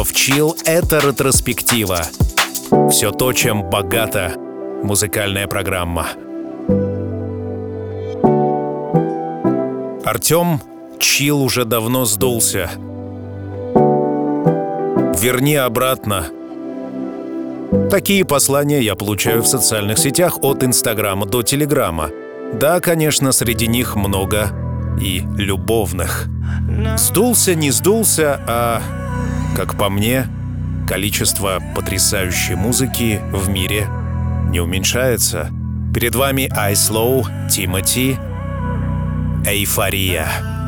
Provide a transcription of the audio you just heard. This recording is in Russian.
В Chill — это ретроспектива. Все то, чем богата музыкальная программа. Артём, Chill уже давно сдулся. Верни обратно. Такие послания я получаю в социальных сетях от Инстаграма до Телеграма. Да, конечно, среди них много и любовных. Сдулся, не сдулся, а, как по мне, количество потрясающей музыки в мире не уменьшается. Перед вами I Slow, Тимати, «Эйфория».